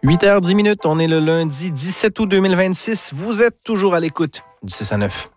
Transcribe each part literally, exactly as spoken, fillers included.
huit heures dix minutes, on est le lundi dix-sept août deux mille vingt-six. Vous êtes toujours à l'écoute du six à neuf.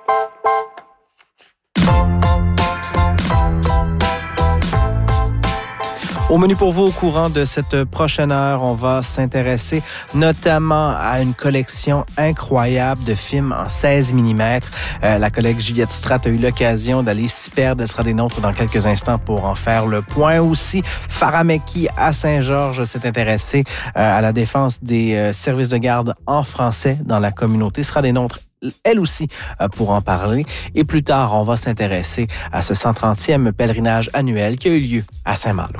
Au menu pour vous, au courant de cette prochaine heure, on va s'intéresser notamment à une collection incroyable de films en seize millimètres. Euh, la collègue Juliette Stratt a eu l'occasion d'aller s'y perdre. Elle sera des nôtres dans quelques instants pour en faire le point aussi. Farah Mekki à Saint-Georges s'est intéressée euh, à la défense des euh, services de garde en français dans la communauté. Sera des nôtres elle aussi, pour en parler. Et plus tard, on va s'intéresser à ce cent trentième pèlerinage annuel qui a eu lieu à Saint-Malo.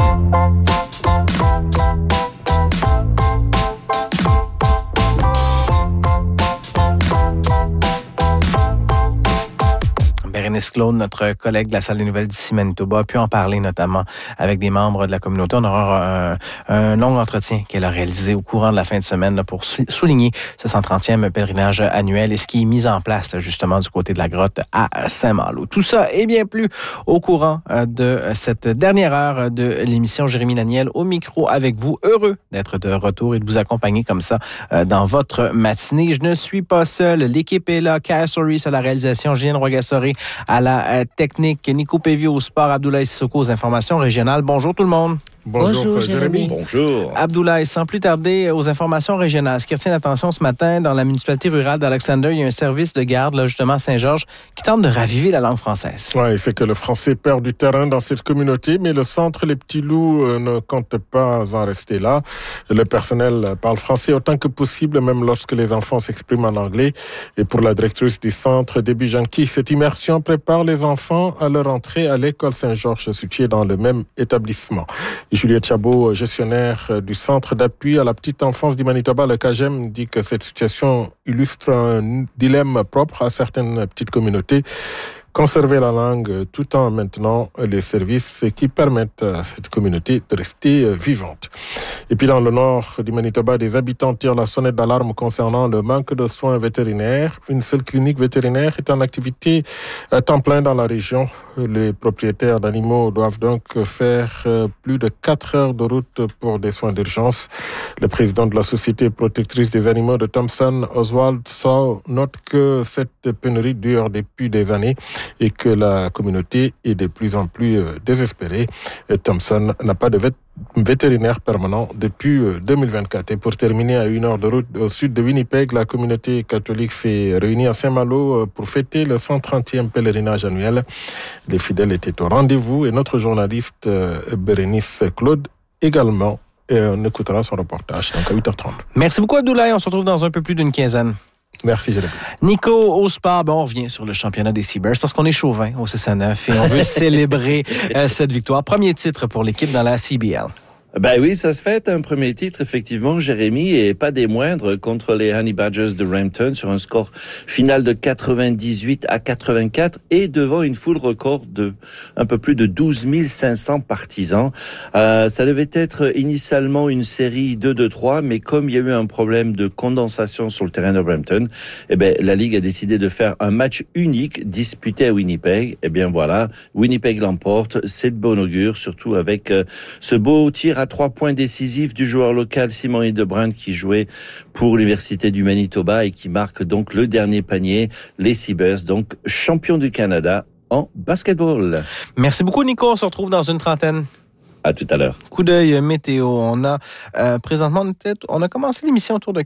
Bérénice Claude, notre collègue de la Salle des nouvelles d'ici Manitoba, a pu en parler notamment avec des membres de la communauté. On aura un, un long entretien qu'elle a réalisé au courant de la fin de semaine là, pour souligner ce cent trentième pèlerinage annuel et ce qui est mis en place justement du côté de la grotte à Saint-Malo. Tout ça et bien plus au courant de cette dernière heure de l'émission. Jérémy Daniel au micro avec vous. Heureux d'être de retour et de vous accompagner comme ça dans votre matinée. Je ne suis pas seul. L'équipe est là. Kaya Soris à la réalisation, Julien Rogassori à la euh, technique, Nico Pévio au sport, Abdoulaye Sissoko aux informations régionales. Bonjour tout le monde. Bonjour, Bonjour Jérémy. Bonjour. Abdoulaye, sans plus tarder aux informations régionales. Ce qui retient l'attention ce matin, dans la municipalité rurale d'Alexander, il y a un service de garde, là, justement à Saint-Georges, qui tente de raviver la langue française. Oui, c'est que le français perd du terrain dans cette communauté, mais le centre Les Petits Loups euh, ne compte pas en rester là. Le personnel parle français autant que possible, même lorsque les enfants s'expriment en anglais. Et pour la directrice du centre, Debbie Janki, cette immersion prépare les enfants à leur entrée à l'école Saint-Georges, située dans le même établissement. Juliette Chabot, gestionnaire du centre d'appui à la petite enfance du Manitoba, le C A G E M, dit que cette situation illustre un dilemme propre à certaines petites communautés. Conserver la langue tout en maintenant les services qui permettent à cette communauté de rester vivante. Et puis dans le nord du Manitoba, des habitants tirent la sonnette d'alarme concernant le manque de soins vétérinaires. Une seule clinique vétérinaire est en activité à temps plein dans la région. Les propriétaires d'animaux doivent donc faire plus de quatre heures de route pour des soins d'urgence. Le président de la Société protectrice des animaux de Thompson, Oswald Saul, note que cette pénurie dure depuis des années et que la communauté est de plus en plus désespérée. Et Thompson n'a pas de vét- vétérinaire permanent depuis deux mille vingt-quatre. Et pour terminer, à une heure de route au sud de Winnipeg, la communauté catholique s'est réunie à Saint-Malo pour fêter le cent trentième pèlerinage annuel. Les fidèles étaient au rendez-vous et notre journaliste Bérénice Claude également. Et on écoutera son reportage donc à huit heures trente. Merci beaucoup Abdoulaye. On se retrouve dans un peu plus d'une quinzaine. Merci, Jérémy. Nico, au sport, ben on revient sur le championnat des Seabirds parce qu'on est chauvin au six à neuf et on veut célébrer euh, cette victoire. Premier titre pour l'équipe dans la C B L. Ben oui, ça se fait un premier titre, effectivement, Jérémy, et pas des moindres, contre les Honey Badgers de Brampton sur un score final de quatre-vingt-dix-huit à quatre-vingt-quatre et devant une foule record de un peu plus de douze mille cinq cents partisans. Euh, ça devait être initialement une série deux deux trois, mais comme il y a eu un problème de condensation sur le terrain de Brampton, eh ben, la Ligue a décidé de faire un match unique disputé à Winnipeg. Eh bien voilà, Winnipeg l'emporte, c'est de bon augure, surtout avec euh, ce beau tir à trois points décisifs du joueur local Simon Hildebrand qui jouait pour l'Université du Manitoba et qui marque donc le dernier panier. Les Seabirds, donc champions du Canada en basketball. Merci beaucoup Nico, on se retrouve dans une trentaine. À tout à l'heure. Coup d'œil météo. On a euh, présentement, peut-être, on a commencé l'émission autour de